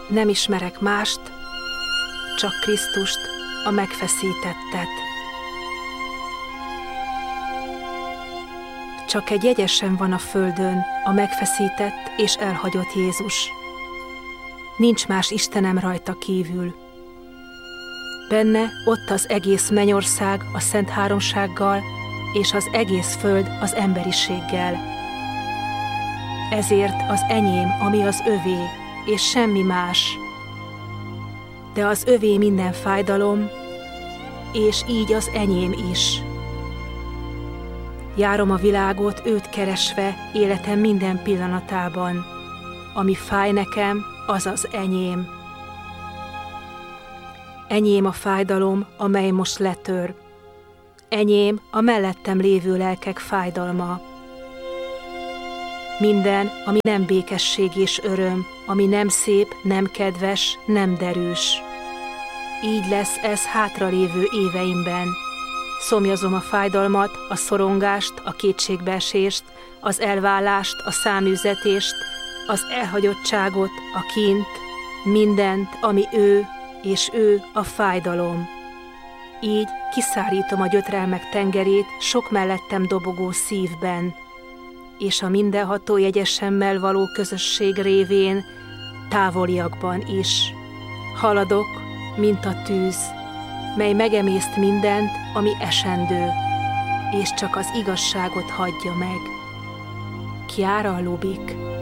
Nem ismerek mást, csak Krisztust, a megfeszítettet. Csak egy jegyesen van a földön, a megfeszített és elhagyott Jézus. Nincs más Istenem rajta kívül. Benne ott az egész mennyország a Szent Háromsággal, és az egész föld az emberiséggel. Ezért az enyém, ami az övé, és semmi más. De az övé minden fájdalom, és így az enyém is. Járom a világot őt keresve életem minden pillanatában. Ami fáj nekem, az az enyém. Enyém a fájdalom, amely most letör. Enyém a mellettem lévő lelkek fájdalma. Minden, ami nem békesség és öröm, ami nem szép, nem kedves, nem derűs. Így lesz ez hátralévő éveimben. Szomjazom a fájdalmat, a szorongást, a kétségbeesést, az elválást, a száműzetést, az elhagyottságot, a kínt, mindent, ami ő, és ő a fájdalom. Így kiszárítom a gyötrelmek tengerét sok mellettem dobogó szívben, és a mindenható jegyesemmel való közösség révén távoliakban is. Haladok, mint a tűz, mely megemészt mindent, ami esendő, és csak az igazságot hagyja meg. Chiara Lubich.